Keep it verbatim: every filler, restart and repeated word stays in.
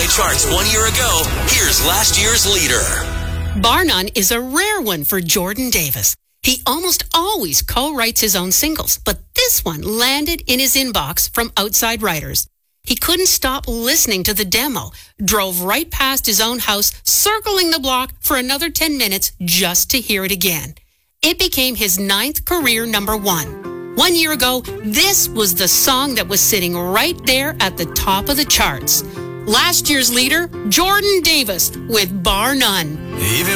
charts one year ago, here's last year's leader. Bar None is a rare one for Jordan Davis. He almost always co-writes his own singles, but this one landed in his inbox from Outside Writers. He couldn't stop listening to the demo, drove right past his own house, circling the block for another ten minutes just to hear it again. It became his ninth career number one. One year ago, this was the song that was sitting right there at the top of the charts. Last year's leader, Jordan Davis, with Bar None. Even